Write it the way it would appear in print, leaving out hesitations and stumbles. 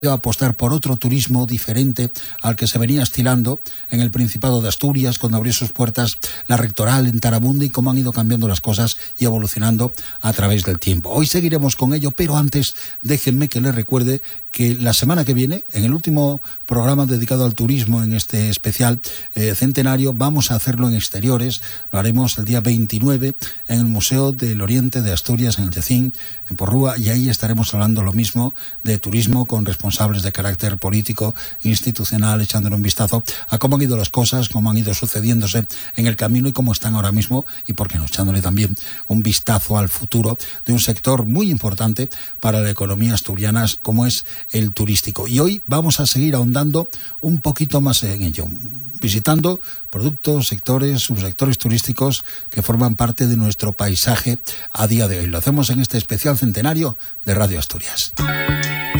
a apostar por otro turismo diferente al que se venía estilando en el Principado de Asturias cuando abrió sus puertas la Rectoral en Taramundi, y cómo han ido cambiando las cosas y evolucionando a través del tiempo. Hoy seguiremos con ello, pero antes déjenme que les recuerde que la semana que viene, en el último programa dedicado al turismo en este especial centenario, vamos a hacerlo en exteriores. Lo haremos el día 29 en el Museo del Oriente de Asturias, en el Yacín, en Porrúa, y ahí estaremos hablando lo mismo de turismo con responsables de carácter político, institucional, echándole un vistazo a cómo han ido las cosas, cómo han ido sucediéndose en el camino y cómo están ahora mismo, y por qué no, echándole también un vistazo al futuro de un sector muy importante para la economía asturiana como es el turístico. Y hoy vamos a seguir ahondando un poquito más en ello, visitando productos, sectores, subsectores turísticos que forman parte de nuestro paisaje a día de hoy. Lo hacemos en este especial centenario de Radio Asturias.